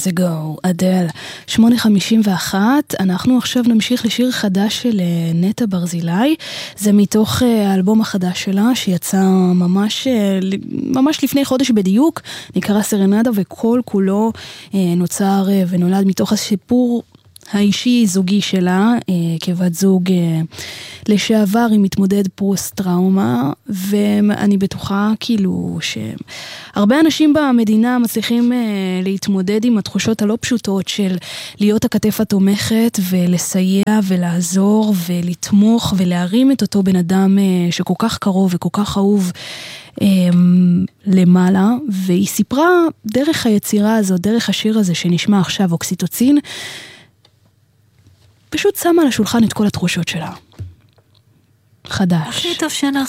Years Ago, אדל, 8:51. אנחנו עכשיו נמשיך לשיר חדש של נטע ברזילי. זה מתוך האלבום החדש שלה, שיצא ממש לפני חודש בדיוק, נקרא סרנדה, וכל כולו נוצר ונולד מתוך הסיפור האישי זוגי שלה, כבת זוג לשעבר היא מתמודד פוסט טראומה, ואני בטוחה כאילו שהרבה אנשים במדינה מצליחים להתמודד עם התחושות הלא פשוטות של להיות הכתף התומכת ולסייע ולעזור ולתמוך ולהרים את אותו בן אדם שכל כך קרוב וכל כך אהוב למעלה. והיא סיפרה דרך היצירה הזו, דרך השיר הזה שנשמע עכשיו, אוקסיטוצין, פשוט שמה על השולחן את כל התחושות שלה. חדש. הכי טוב שאנחנו